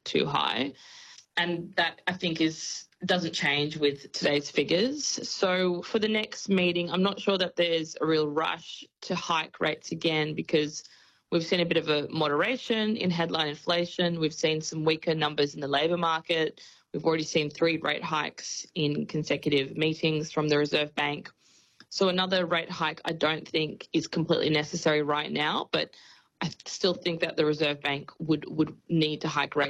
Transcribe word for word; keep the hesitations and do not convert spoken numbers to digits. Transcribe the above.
too high. And that, I think, is doesn't change with today's figures. So for the next meeting, I'm not sure that there's a real rush to hike rates again, because we've seen a bit of a moderation in headline inflation. We've seen some weaker numbers in the labour market. We've already seen three rate hikes in consecutive meetings from the Reserve Bank. So another rate hike I don't think is completely necessary right now, but I still think that the Reserve Bank would, would need to hike rates